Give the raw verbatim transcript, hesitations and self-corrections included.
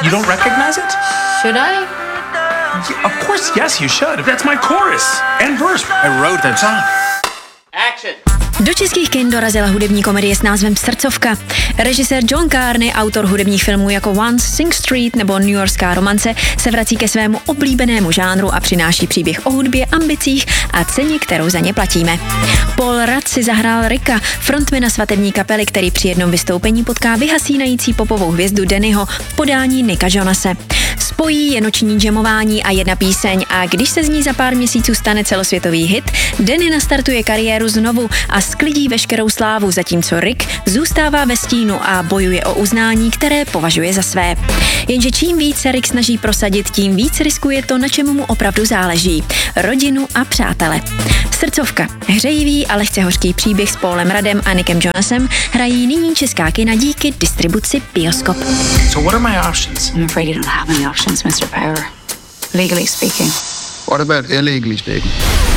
You don't recognize it? Should I? Yeah, of course, yes, you should. That's my chorus and verse. I wrote that song. Action! Do českých kin dorazila hudební komedie s názvem Srdcovka. Režisér John Carney, autor hudebních filmů jako Once, Sing Street nebo New Yorkská romance, se vrací ke svému oblíbenému žánru a přináší příběh o hudbě, ambicích a ceně, kterou za ně platíme. Paul Rudd si zahrál Ricka, frontmana svatební kapely, který při jednom vystoupení potká vyhasínající popovou hvězdu Dannyho v podání Nicka Jonase. Spojí je noční džemování a jedna píseň a když se z ní za pár měsíců stane celosvětový hit, Danny nastartuje kariéru znovu a sklidí veškerou slávu, zatímco Rick zůstává ve stínu a bojuje o uznání, které považuje za své. Jenže čím víc se Rick snaží prosadit, tím víc riskuje to, na čemu mu opravdu záleží. Rodinu a přátele. Srdcovka. Hřejivý a lehce hořký příběh s Paulem Ruddem a Nickem Jonasem hrají nyní česká kina díky distribuci Bioskop. So what are my options? I'm afraid you don't have any options, mister Power. Legally speaking. What about illegally speaking?